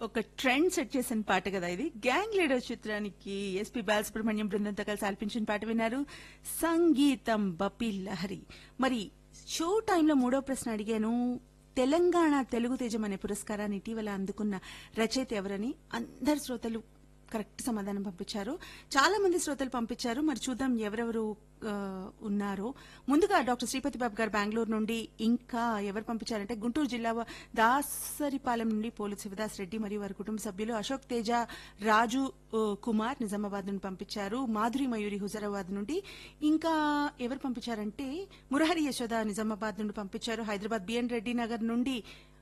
ఒక trend set చేసిన పాట కదా ఇది. గ్యాంగ్ లీడర్ చిత్రానికి ఎస్పి బాలసుబ్రహ్మణ్యం బృందంతో కలిసి ఆలపించిన పాట విన్నారు. సంగీతం బపి లహరి. మరి షో టైంలో మూడో ప్రశ్న అడిగాను. తెలంగాణ తెలుగు తేజం అనే పురస్కారాన్ని ఇటీవల అందుకున్న రచయిత ఎవరని అందరు శ్రోతలు కరెక్ట్ సమాధానం పంపించారు. చాలా మంది శ్రోతలు పంపించారు. మరి చూద్దాం ఎవరెవరు ఉన్నారో. ముందుగా డాక్టర్ శ్రీపతి బాబు గారు బెంగళూరు నుండి, ఇంకా ఎవరు పంపించారంటే గుంటూరు జిల్లా దాసరిపాలెం నుండి పోలు శివదాస్ రెడ్డి మరియు వారి కుటుంబ సభ్యులు, అశోక్ తేజ, రాజు కుమార్ నిజామాబాద్ నుండి పంపించారు, మాధురి మయూరి హుజరాబాద్ నుండి, ఇంకా ఎవరు పంపించారంటే మురహరి యశోద నిజామాబాద్ నుండి పంపించారు, హైదరాబాద్ బిఎన్ రెడ్డి నగర్ నుండి